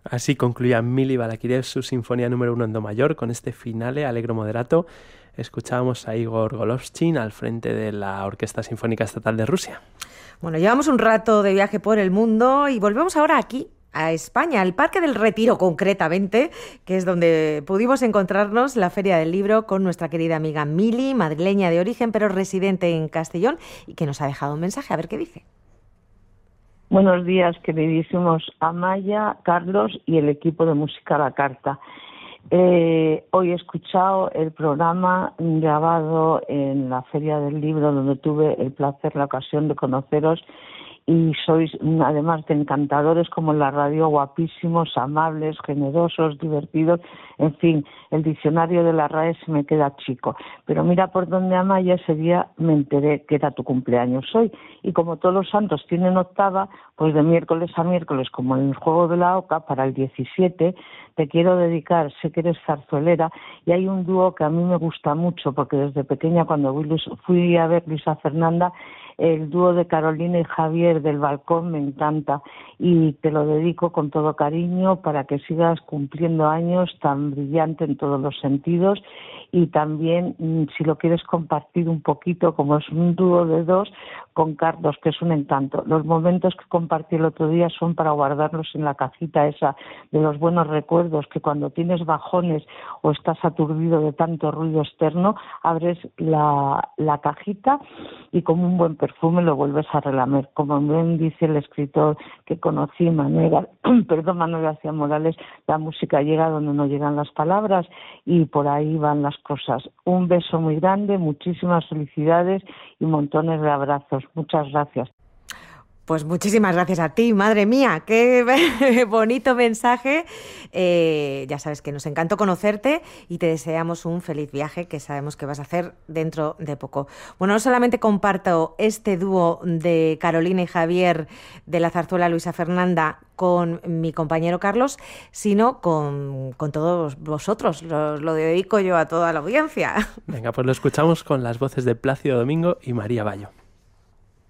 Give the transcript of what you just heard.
Así concluía Mili Balakirev su Sinfonía número 1 en Do mayor con este finale allegro moderato. Escuchábamos a Igor Golovshin al frente de la Orquesta Sinfónica Estatal de Rusia. Bueno, llevamos un rato de viaje por el mundo y volvemos ahora aquí, a España, al Parque del Retiro concretamente, que es donde pudimos encontrarnos la Feria del Libro con nuestra querida amiga Mili, madrileña de origen pero residente en Castellón, y que nos ha dejado un mensaje, a ver qué dice. Buenos días, queridísimos Amaya, Carlos y el equipo de Música a la Carta. Hoy he escuchado el programa grabado en la Feria del Libro, donde tuve el placer, la ocasión de conoceros, y sois, además de encantadores como en la radio, guapísimos, amables, generosos, divertidos. En fin, el diccionario de la RAE se me queda chico. Pero mira por dónde, Amaya, ese día me enteré que era tu cumpleaños hoy. Y como todos los santos tienen octava, pues de miércoles a miércoles, como en el juego de la oca, para el 17, te quiero dedicar, sé que eres zarzuelera, y hay un dúo que a mí me gusta mucho, porque desde pequeña, cuando fui a ver Luisa Fernanda, el dúo de Carolina y Javier del Balcón me encanta, y te lo dedico con todo cariño para que sigas cumpliendo años tan brillante en todos los sentidos. Y también, si lo quieres compartir un poquito, como es un dúo de dos, con Carlos, que es un encanto. Los momentos que compartí el otro día son para guardarlos en la cajita esa de los buenos recuerdos, que cuando tienes bajones o estás aturdido de tanto ruido externo, abres la cajita y como un buen perfume lo vuelves a relamer. Como bien dice el escritor que conocí, Manuel García Morales, la música llega donde no llegan las palabras, y por ahí van las cosas. Un beso muy grande, muchísimas felicidades y montones de abrazos. Muchas gracias. Pues muchísimas gracias a ti, madre mía, qué bonito mensaje. Ya sabes que nos encantó conocerte y te deseamos un feliz viaje que sabemos que vas a hacer dentro de poco. Bueno, no solamente comparto este dúo de Carolina y Javier de la zarzuela Luisa Fernanda con mi compañero Carlos, sino con todos vosotros. Lo dedico yo a toda la audiencia. Venga, pues lo escuchamos con las voces de Plácido Domingo y María Bayo.